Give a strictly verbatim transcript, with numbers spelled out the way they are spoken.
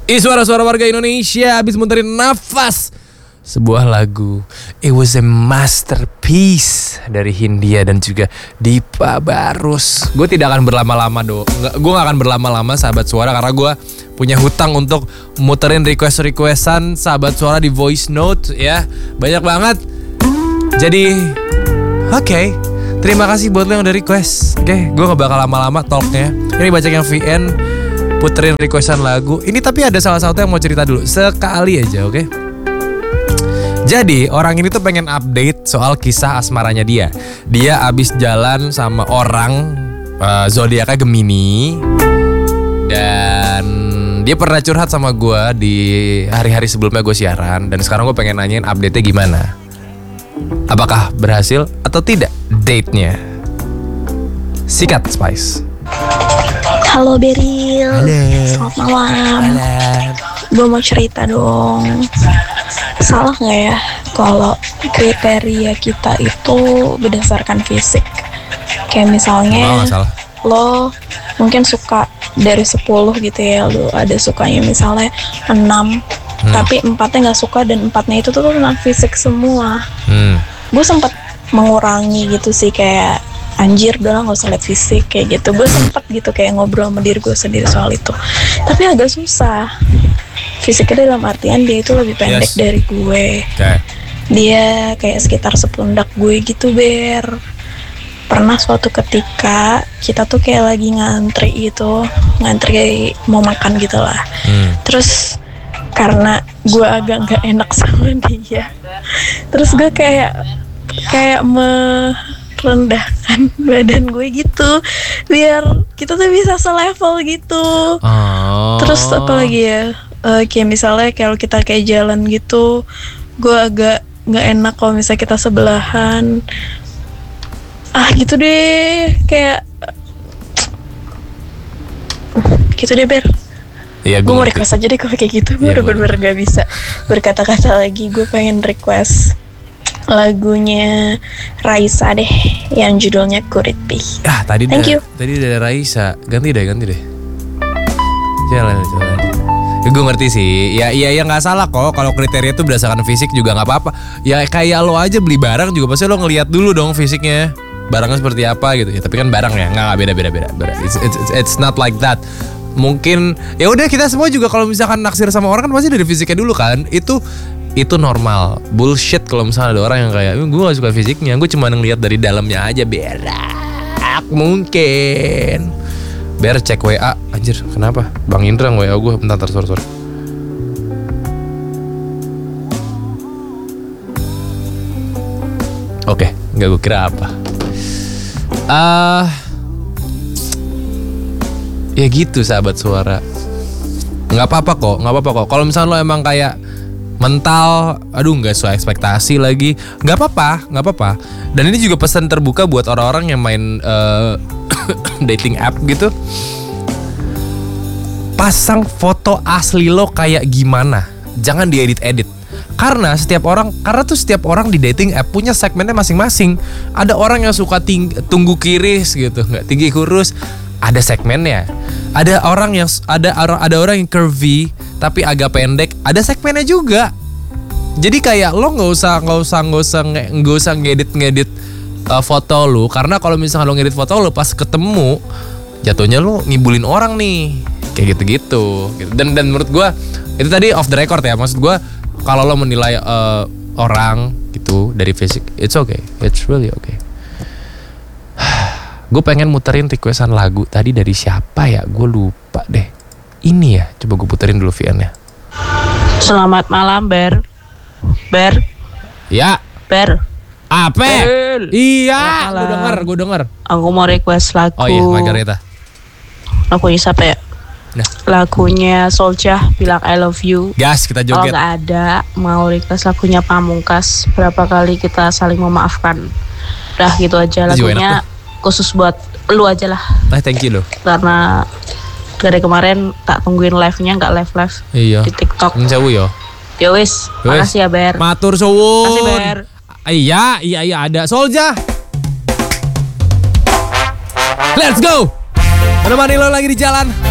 Ih, suara-suara warga Indonesia habis muterin nafas sebuah lagu. It was a masterpiece dari Hindia dan juga Dipa Barus. Gue tidak akan berlama-lama do. Gue gak akan berlama-lama sahabat suara karena gue punya hutang untuk muterin request-requestan sahabat suara di voice note ya. Banyak banget. Jadi oke okay. Terima kasih buat lo yang udah request. Oke, okay, gue gak bakal lama-lama talknya. Ini baca yang V N, puterin requestan lagu. Ini tapi ada salah satu yang mau cerita dulu. Sekali aja, oke? Okay? Jadi orang ini tuh pengen update soal kisah asmaranya dia. Dia abis jalan sama orang uh, zodiaknya Gemini. Dan dia pernah curhat sama gue di hari-hari sebelumnya gue siaran. Dan sekarang gue pengen nanyain update-nya gimana. Apakah berhasil atau tidak date-nya? Sikat Spice. Halo Beril. Halo. Selamat malam. Halo. Gue mau cerita dong. Salah gak ya kalau kriteria kita itu berdasarkan fisik? Kayak misalnya Oh, gak salah. lo mungkin suka dari sepuluh gitu ya, lo ada sukanya misalnya enam, hmm. tapi empatnya gak suka dan empatnya itu tuh tentang fisik semua. hmm. Gue sempat mengurangi gitu sih, kayak anjir udah lah gak usah lihat fisik kayak gitu. Gue sempet gitu kayak ngobrol sama diri gue sendiri soal itu, tapi agak susah. Fisiknya dalam artian dia itu lebih pendek yes. dari gue. Okay. Dia kayak sekitar sepundak gue gitu, Ber. Pernah suatu ketika kita tuh kayak lagi ngantri itu, ngantri mau makan gitu lah. Hmm. Terus karena gue agak gak enak sama dia, terus gue kayak kayak merendahkan badan gue gitu biar kita tuh bisa selevel gitu. Oh. Terus apa lagi ya? Uh, kayak misalnya kalau kita kayak jalan gitu, gue agak nggak enak kalau misalnya kita sebelahan. Ah gitu deh, kayak gitu deh Ber. Iya, gue mau request aja deh kalau kayak gitu. Gue ya, bener-bener gak bisa berkata-kata lagi. Gue pengen request lagunya Raisa deh, yang judulnya Could It Be. Ah tadi Thank dah, you. Tadi dari Raisa. Ganti deh, ganti deh. Jalan, jalan. Ya, gue ngerti sih. Ya iya ya nggak salah kok. Kalau kriteria itu berdasarkan fisik juga nggak apa-apa. Ya kayak lo aja beli barang juga pasti lo ngelihat dulu dong fisiknya. Barangnya seperti apa gitu. Ya tapi kan barang ya nggak beda beda beda. It's, it's, it's not like that. Mungkin ya udah kita semua juga kalau misalkan naksir sama orang kan pasti dari fisiknya dulu kan. Itu itu normal. Bullshit kalau misalnya ada orang yang kayak gue gak suka fisiknya, gue cuma ngeliat dari dalamnya aja. Berak mungkin. Ber cek W A. Anjir kenapa Bang Indra W A gue. Bentar bentar sorry sorry. Oke, gak gue kira apa. Ah uh, Ya gitu sahabat suara. Gak apa-apa kok, gak apa-apa kok. Kalau misalnya lo emang kayak mental, aduh nggak sesuai ekspektasi lagi, nggak apa-apa, nggak apa-apa. Dan ini juga pesan terbuka buat orang-orang yang main uh, dating app gitu. Pasang foto asli lo kayak gimana, jangan diedit-edit. Karena setiap orang, karena tuh setiap orang di dating app punya segmennya masing-masing. Ada orang yang suka ting- tunggu kiris gitu, nggak tinggi kurus, ada segmennya. Ada orang yang ada orang ada orang yang curvy tapi agak pendek, ada segmennya juga. Jadi kayak lo nggak usah nggak usah nggak usah nggak usah ngedit ngedit uh, foto lo, karena kalau misalnya lo ngedit foto lo pas ketemu jatuhnya lo ngibulin orang nih kayak gitu-gitu. Dan dan menurut gue itu tadi off the record ya, maksud gue kalau lo menilai uh, orang gitu dari fisik, it's okay, it's really okay. Gue pengen muterin requestan lagu tadi dari siapa ya, gue lupa deh. Ini ya, coba gue puterin dulu V N-nya. Selamat malam, Ber. Ber. Ya. Ber. Apa? Ber. Iya, gue denger, gue denger. Aku mau request lagu. Oh iya, Margareta. Lagunya siapa ya? Nah. Lagunya Soulja, Bilang I Love You. Gas, kita joget. Kalau nggak ada, mau request lagunya Pamungkas. Berapa kali kita saling memaafkan. Udah gitu aja lagunya. Khusus buat lu aja lah. Nah, thank you loh. Karena dari kemarin tak tungguin live-nya, nggak live-live iya. di TikTok. Menjauh yo. Ya wis, makasih ya Ber. Matur suwun. Makasih Ber. Iya, iya, iya ada Soulja. Let's go. Menemani lo lagi di jalan.